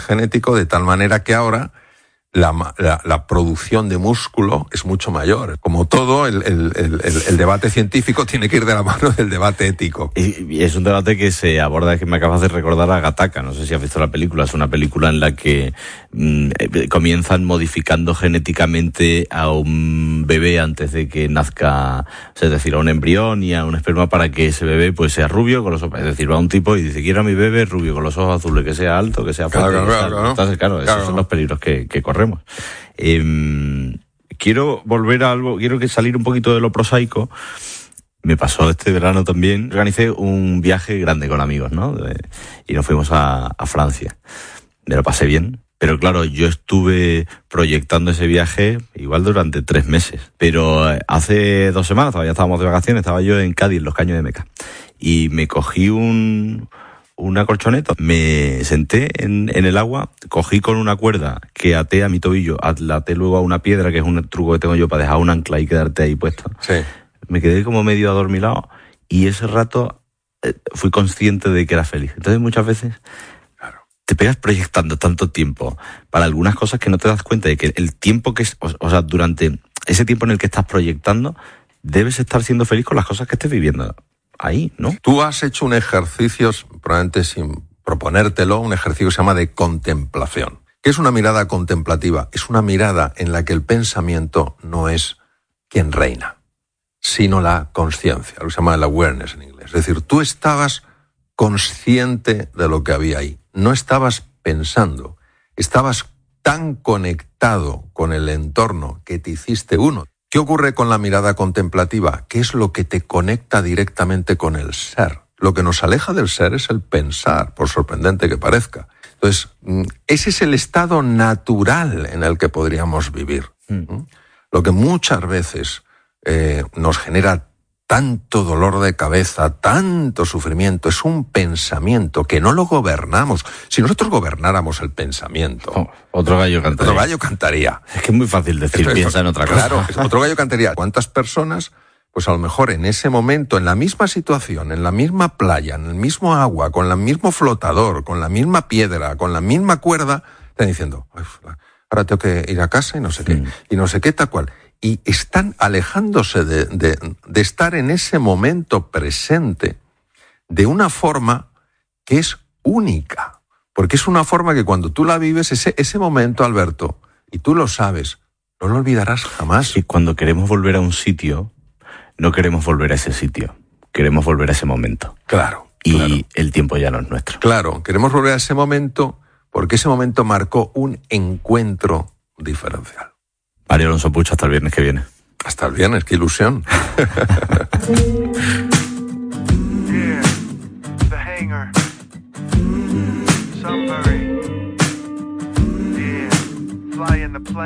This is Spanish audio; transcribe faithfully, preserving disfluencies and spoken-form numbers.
genético, de tal manera que ahora La, la, la producción de músculo es mucho mayor. Como todo, el, el, el, el debate científico tiene que ir de la mano del debate ético. Y es un debate que se aborda, que me acabas de recordar a Gattaca. No sé si has visto la película. Es una película en la que mmm, comienzan modificando genéticamente a un bebé antes de que nazca, es decir, a un embrión y a un esperma para que ese bebé pues sea rubio con los ojos. Es decir, va un tipo y dice, quiero a mi bebé rubio con los ojos azules, que sea alto, que sea fuerte. Claro, claro, claro, Entonces, claro, esos claro. son los peligros que, que corremos. Eh, quiero volver a algo, quiero que salir un poquito de lo prosaico. Me pasó este verano también. Organicé un viaje grande con amigos, ¿no? De, y nos fuimos a, a Francia. Me lo pasé bien. Pero claro, yo estuve proyectando ese viaje igual durante tres meses. Pero hace dos semanas, todavía estábamos de vacaciones, estaba yo en Cádiz, en los Caños de Meca. Y me cogí un... una colchoneta, me senté en, en el agua, cogí con una cuerda que até a mi tobillo, la até luego a una piedra, que es un truco que tengo yo para dejar un ancla y quedarte ahí puesto. Sí. Me quedé como medio adormilado y ese rato eh, fui consciente de que era feliz. Entonces muchas veces claro, te pegas proyectando tanto tiempo para algunas cosas que no te das cuenta de que el tiempo que es, o, o sea, durante ese tiempo en el que estás proyectando, debes estar siendo feliz con las cosas que estés viviendo. Ahí, ¿no? Tú has hecho un ejercicio, probablemente sin proponértelo, un ejercicio que se llama de contemplación. ¿Qué es una mirada contemplativa? Es una mirada en la que el pensamiento no es quien reina, sino la conciencia, lo que se llama el awareness en inglés. Es decir, tú estabas consciente de lo que había ahí, no estabas pensando, estabas tan conectado con el entorno que te hiciste uno. ¿Qué ocurre con la mirada contemplativa? ¿Qué es lo que te conecta directamente con el ser? Lo que nos aleja del ser es el pensar, por sorprendente que parezca. Entonces, ese es el estado natural en el que podríamos vivir. Mm. Lo que muchas veces eh, nos genera tanto dolor de cabeza, tanto sufrimiento, es un pensamiento que no lo gobernamos. Si nosotros gobernáramos el pensamiento... Oh, otro gallo cantaría. Otro gallo cantaría. Es que es muy fácil decir, Esto, piensa en otra cosa. Claro, otro gallo cantaría. ¿Cuántas personas, pues a lo mejor en ese momento, en la misma situación, en la misma playa, en el mismo agua, con el mismo flotador, con la misma piedra, con la misma cuerda, están diciendo, ahora tengo que ir a casa y no sé qué, mm. y no sé qué, tal cual... Y están alejándose de, de, de estar en ese momento presente de una forma que es única. Porque es una forma que cuando tú la vives, ese, ese momento, Alberto, y tú lo sabes, no lo olvidarás jamás. Y cuando queremos volver a un sitio, no queremos volver a ese sitio, queremos volver a ese momento. Claro. Y claro. el tiempo ya no es nuestro. Claro, queremos volver a ese momento porque ese momento marcó un encuentro diferencial. Mario Alonso Puig, hasta el viernes que viene. Hasta el viernes, qué ilusión. Yeah, the hangar. Sunbury. Yeah, fly in the plane.